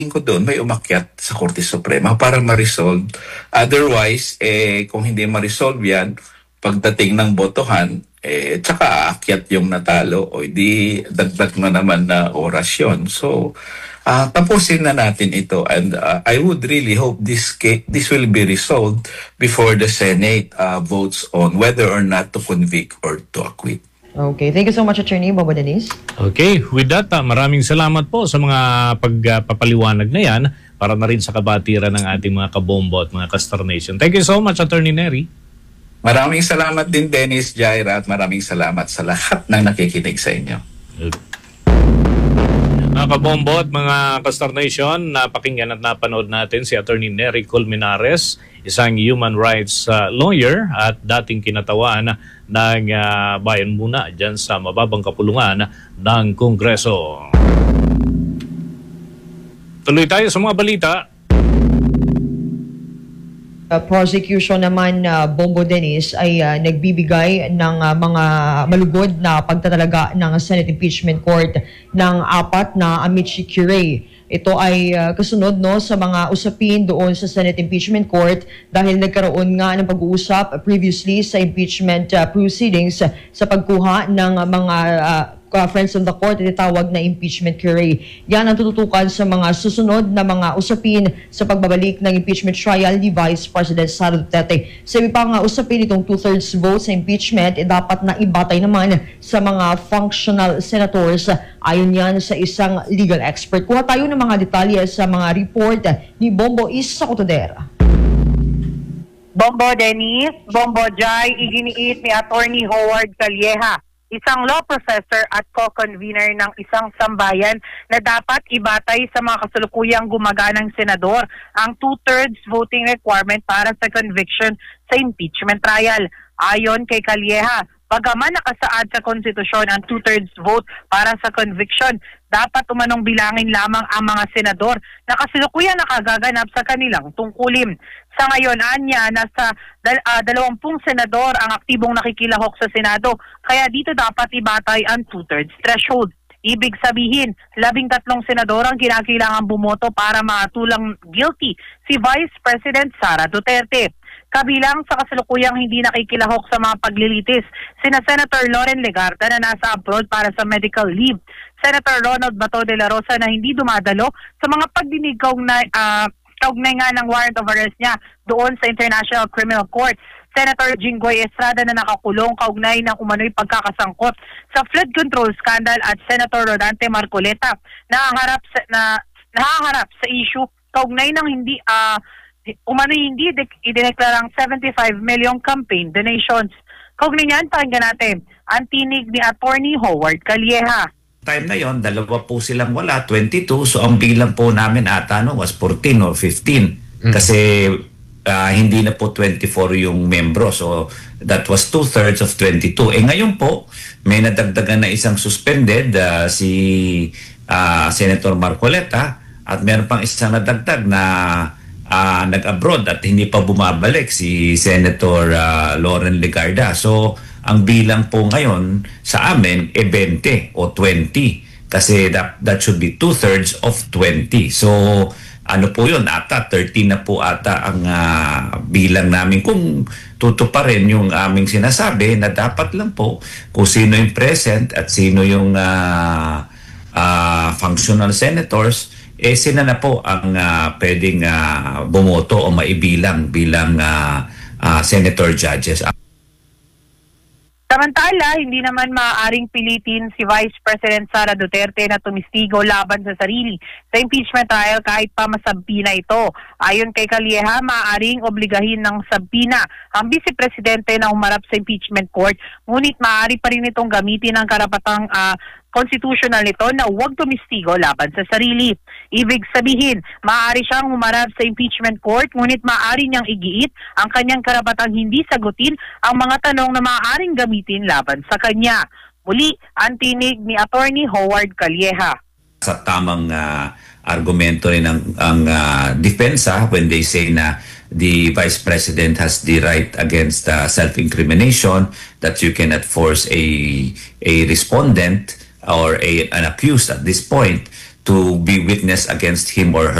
ko doon may umakyat sa Korte Suprema para ma-resolve. Otherwise, kung hindi ma-resolve yan, pagdating ng botohan, tsaka aakyat yung natalo o di dagdag na naman na orasyon. So, tapusin na natin ito and I would really hope this will be resolved before the Senate votes on whether or not to convict or to acquit. Okay, thank you so much, Attorney Bobo Dennis. Okay, with that, maraming salamat po sa mga pagpapaliwanag na yan para na rin sa kabatiran ng ating mga kabombo at mga Castor Nation. Thank you so much, Attorney Nery. Maraming salamat din, Dennis, Jaira, at maraming salamat sa lahat ng nakikinig sa inyo. Mga kabombo at mga Castor Nation, napakinggan at napanood natin si Attorney Nery Colmenares, isang human rights lawyer at dating kinatawan ng Bayan Muna dyan sa mababang kapulungan ng Kongreso. Tuloy tayo sa mga balita. Prosecution naman, Bongo Dennis, ay nagbibigay ng mga malugod na pagtatalaga ng Senate Impeachment Court ng 4 na amici curiae. Ito ay kasunod sa mga usapin doon sa Senate Impeachment Court dahil nagkaroon nga ng pag-uusap previously sa impeachment proceedings sa pagkuha ng mga friends of the court, itawag na impeachment curiae. Yan ang tututukan sa mga susunod na mga usapin sa pagbabalik ng impeachment trial ni Vice President Sara Duterte. Sa iba pang usapin, itong 2/3 vote sa impeachment dapat na ibatay naman sa mga functional senators. Ayon yan sa isang legal expert. Kuha tayo ng mga detalye sa mga report ni Bombo Isa Cotodera. Bombo Dennis, Bombo Jai, iginiit ni Attorney Howard Calleja, isang law professor at co-convener ng isang sambayan na dapat ibatay sa mga kasalukuyang gumaganang senador ang 2/3 voting requirement para sa conviction sa impeachment trial. Ayon kay Calleja, bagaman nakasaad sa konstitusyon ang 2/3 vote para sa conviction, dapat umanong bilangin lamang ang mga senador na kasalukuyang nakagaganap sa kanilang tungkulin. Sa ngayon, anya, nasa 20 senador ang aktibong nakikilahok sa Senado, kaya dito dapat ibatay ang 2/3 threshold. Ibig sabihin, 13 senador ang kinakailangan bumoto para makatulang guilty si Vice President Sara Duterte. Kabilang sa kasalukuyang hindi nakikilahok sa mga paglilitis, sina Senator Loren Legarda na nasa abroad para sa medical leave, Senator Ronald Bato de la Rosa na hindi dumadalo sa mga pagdinig kaugnay nga ng warrant of arrest niya doon sa International Criminal Court, Senator Jinggoy Estrada na nakakulong kaugnay ng umano'y pagkakasangkot sa flood control scandal at Senator Rodante Marcoleta na nahaharap sa issue kaugnay ng hindi idineklarang 75 million campaign donations. Kaugnay niyan, pakinggan natin ang tinig ni Attorney Howard Calleja. Time na yon, dalawa po silang wala, 22. So ang bilang po namin ata was 14 or 15. Kasi hindi na po 24 yung membro. So that was 2/3 of 22. Ngayon po, may nadagdagan na isang suspended, si Senator Marcoleta, at meron pang isang nadagdag na nag-abroad at hindi pa bumabalik, si Senator Loren Legarda. So ang bilang po ngayon sa amin 20 o 20 kasi that should be 2/3 of 20. So ano po yun, ata 13 na po ata ang bilang namin kung tutuparin yung aming sinasabi na dapat lang po kung sino yung present at sino yung functional senators, sila na po ang pwedeng bumoto o maibilang bilang senator judges. Samantala, hindi naman maaaring pilitin si Vice President Sara Duterte na tumistigo laban sa sarili sa impeachment trial kahit pa masabina ito. Ayon kay Calleja, maaaring obligahin ng sabina ang Vice Presidente na humarap sa impeachment court, ngunit maaari pa rin itong gamitin ang karapatang constitutional nito na huwag tumistigo laban sa sarili. Ibig sabihin, maaari siyang humarap sa impeachment court, ngunit maaari niyang igiit ang kanyang karapatang hindi sagutin ang mga tanong na maaaring gamitin laban sa kanya. Muli, ang tinig ni Attorney Howard Calleja. Sa tamang argumento rin ang depensa when they say na the Vice President has the right against self-incrimination, that you cannot force a respondent or an accused at this point to to be witness against him or her.